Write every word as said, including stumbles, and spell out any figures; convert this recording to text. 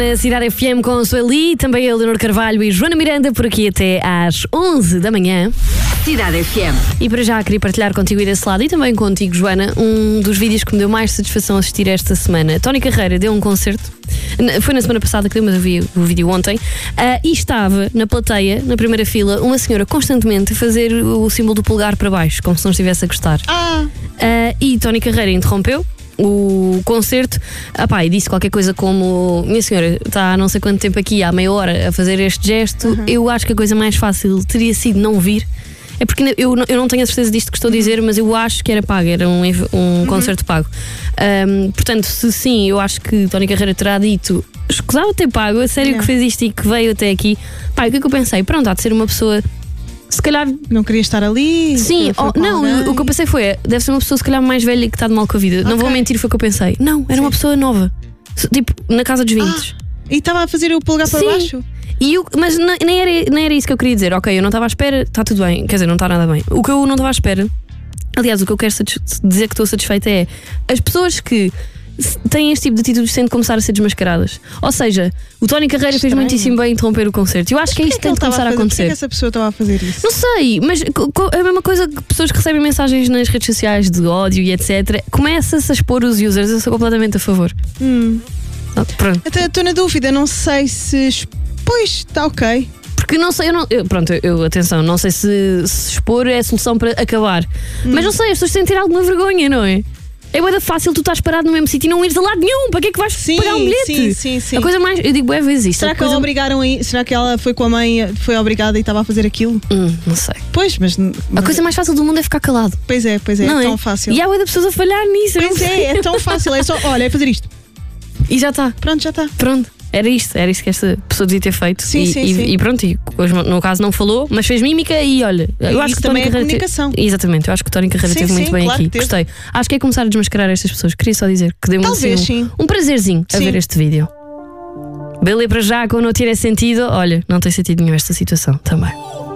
A Cidade F M com a Sueli, também a Leonor Carvalho e Joana Miranda por aqui até às onze da manhã. Cidade F M. E para já queria partilhar contigo e desse lado e também contigo, Joana, um dos vídeos que me deu mais satisfação assistir esta semana. Tony Carreira deu um concerto, foi na semana passada que deu, mas eu vi o vídeo ontem, uh, e estava na plateia, na primeira fila, uma senhora constantemente a fazer o símbolo do polegar para baixo, como se não estivesse a gostar. Ah. Uh, e Tony Carreira interrompeu o concerto, ah pá, e disse qualquer coisa como: minha senhora, está há não sei quanto tempo aqui, há meia hora a fazer este gesto, uhum. Eu acho que a coisa mais fácil teria sido não vir. É porque eu, eu não tenho a certeza disto que estou a dizer, mas eu acho que era pago, era um, um uhum. concerto pago. Um, portanto, se sim, eu acho que Tony Carreira terá dito: escusava de ter pago, a sério yeah. que fez isto e que veio até aqui. Pá, o que é que eu pensei? Pronto, há de ser uma pessoa. Se calhar. Não queria estar ali? Sim, oh, não, alguém. O que eu pensei foi: deve ser uma pessoa se calhar mais velha que está de mal com a vida. Okay. Não vou mentir, foi o que eu pensei. Não, era Sim. uma pessoa nova. Tipo, na casa dos vinte. Ah, e estava a fazer o polegar para Sim. baixo? E eu, mas nem era, nem era isso que eu queria dizer. Ok, eu não estava à espera, está tudo bem. Quer dizer, não está nada bem. O que eu não estava à espera, aliás, o que eu quero dizer que estou satisfeita é as pessoas que têm este tipo de atitudes têm de começar a ser desmascaradas. Ou seja, o Tony Carreira Estranho. fez muitíssimo bem interromper o concerto. Eu acho mas que é isto que tem de começar a, a acontecer. Por que essa pessoa estava a fazer isso? Não sei, mas é a mesma coisa que pessoas que recebem mensagens nas redes sociais de ódio e etcétera. Começa-se a expor os users. Eu sou completamente a favor. Hum. Ah, pronto. Até estou na dúvida, não sei se. Pois, está ok. Porque não sei, eu não. Eu, pronto, eu, atenção, não sei se, se expor é a solução para acabar. Hum. Mas não sei, as pessoas têm de ter alguma vergonha, não é? É muito fácil tu estás parado no mesmo sítio e não ires a lado nenhum. Para que é que vais sim, pagar um bilhete? Sim, sim, sim. A coisa mais. Eu digo, é vezes isto. Será que coisa... ela obrigaram a... Será que ela foi com a mãe, foi obrigada e estava a fazer aquilo? Hum, não sei. Pois, mas. A coisa mais fácil do mundo é ficar calado. Pois é, pois é, não é é tão fácil. E há muitas pessoas a falhar nisso. Pois é, é tão fácil. É só, olha, é fazer isto. E já está. Pronto, já está. Pronto. Era isto, era isto que esta pessoa devia ter feito. Sim, e, sim, e, sim. e pronto, e hoje, no caso não falou, mas fez mímica e olha. Eu e acho isso que também é Carreira comunicação. Te... Exatamente, eu acho que o Tony Carreira sim, esteve muito sim, bem claro aqui. Gostei. Acho que é começar a desmascarar estas pessoas. Queria só dizer que deu-me Talvez, assim, um, sim. um prazerzinho a sim. ver este vídeo. Beleza, para já, quando não tiver sentido, olha, não tem sentido nenhum esta situação também.